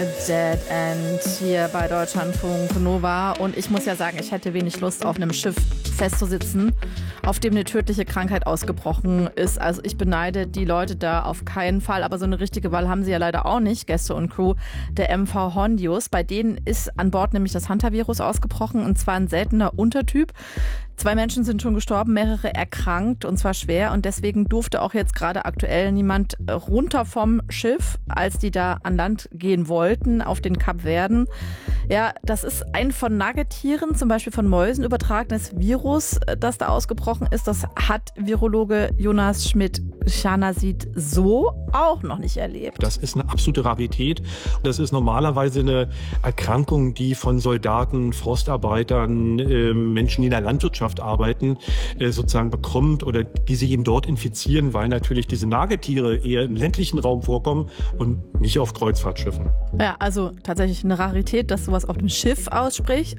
Dead End hier bei Deutschlandfunk Nova. Und ich muss ja sagen, ich hätte wenig Lust, auf einem Schiff festzusitzen, auf dem eine tödliche Krankheit ausgebrochen ist. Also ich beneide die Leute da auf keinen Fall. Aber so eine richtige Wahl haben sie ja leider auch nicht, Gäste und Crew der MV Hondius. Bei denen ist an Bord nämlich das Hunter-Virus ausgebrochen, und zwar ein seltener Untertyp. 2 Menschen sind schon gestorben, mehrere erkrankt, und zwar schwer. Und deswegen durfte auch jetzt gerade aktuell niemand runter vom Schiff, als die da an Land gehen wollten, auf den Kapverden. Ja, das ist ein von Nagetieren, zum Beispiel von Mäusen, übertragenes Virus, das da ausgebrochen ist. Das hat Virologe Jonas Schmidt-Scharnazit so auch noch nicht erlebt. Das ist eine absolute Rarität. Das ist normalerweise eine Erkrankung, die von Soldaten, Forstarbeitern, Menschen, die in der Landwirtschaft arbeiten, sozusagen bekommt, oder die sich eben dort infizieren, weil natürlich diese Nagetiere eher im ländlichen Raum vorkommen und nicht auf Kreuzfahrtschiffen. Ja, also tatsächlich eine Rarität, dass sowas auf dem Schiff ausbricht.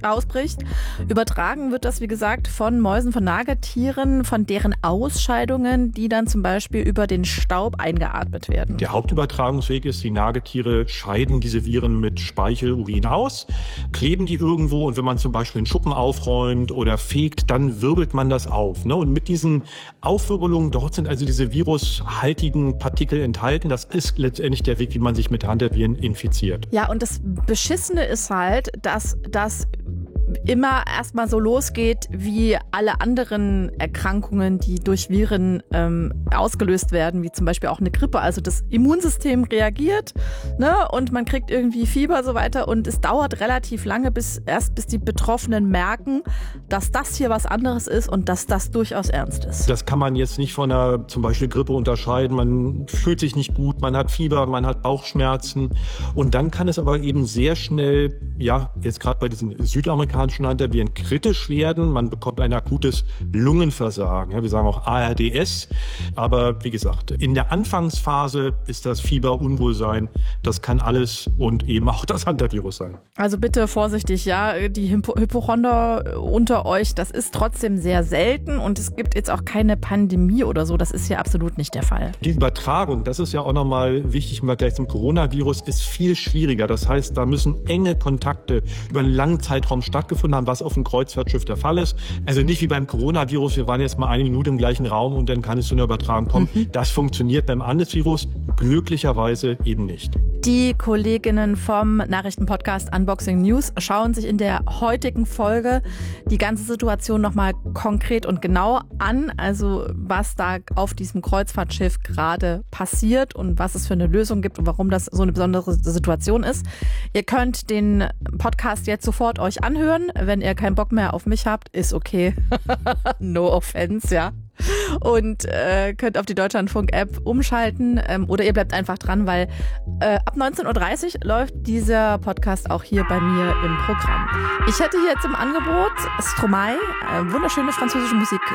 Übertragen wird das, wie gesagt, von Mäusen, von Nagetieren, von deren Ausscheidungen, die dann zum Beispiel über den Staub eingeatmet werden. Der Hauptübertragungsweg ist, die Nagetiere scheiden diese Viren mit Speichel, Urin aus, kleben die irgendwo, und wenn man zum Beispiel einen Schuppen aufräumt oder fegt, dann wirbelt man das auf. Ne? Und mit diesen Aufwirbelungen, dort sind also diese virushaltigen Partikel enthalten. Das ist letztendlich der Weg, wie man sich mit Hunter-Viren infiziert. Ja, und das Beschissene ist halt, dass das immer erstmal so losgeht wie alle anderen Erkrankungen, die durch Viren ausgelöst werden, wie zum Beispiel auch eine Grippe. Also das Immunsystem reagiert, ne, und man kriegt irgendwie Fieber so weiter, und es dauert relativ lange, bis die Betroffenen merken, dass das hier was anderes ist und dass das durchaus ernst ist. Das kann man jetzt nicht von einer zum Beispiel Grippe unterscheiden. Man fühlt sich nicht gut, man hat Fieber, man hat Bauchschmerzen, und dann kann es aber eben sehr schnell, ja, jetzt gerade bei diesen südamerikanischen Hunter-Viren kritisch werden. Man bekommt ein akutes Lungenversagen. Ja, wir sagen auch ARDS. Aber wie gesagt, in der Anfangsphase ist das Fieber, Unwohlsein. Das kann alles und eben auch das Hunter-Virus sein. Also bitte vorsichtig, ja, die Hypochonder unter euch, das ist trotzdem sehr selten, und es gibt jetzt auch keine Pandemie oder so. Das ist hier absolut nicht der Fall. Die Übertragung, das ist ja auch nochmal wichtig im Vergleich zum Coronavirus, ist viel schwieriger. Das heißt, da müssen enge Kontakte über einen langen Zeitraum stattgefunden haben, was auf dem Kreuzfahrtschiff der Fall ist. Also nicht wie beim Coronavirus, wir waren jetzt mal 1 Minute im gleichen Raum und dann kann es zu einer Übertragung kommen. Das funktioniert beim Andersvirus glücklicherweise eben nicht. Die Kolleginnen vom Nachrichtenpodcast Unboxing News schauen sich in der heutigen Folge die ganze Situation nochmal konkret und genau an. Also was da auf diesem Kreuzfahrtschiff gerade passiert und was es für eine Lösung gibt und warum das so eine besondere Situation ist. Ihr könnt den Podcast jetzt sofort euch anhören. Wenn ihr keinen Bock mehr auf mich habt, ist okay. No offense, ja. Und könnt auf die Deutschlandfunk-App umschalten, oder ihr bleibt einfach dran, weil ab 19.30 Uhr läuft dieser Podcast auch hier bei mir im Programm. Ich hätte hier jetzt im Angebot Stromae, wunderschöne französische Musik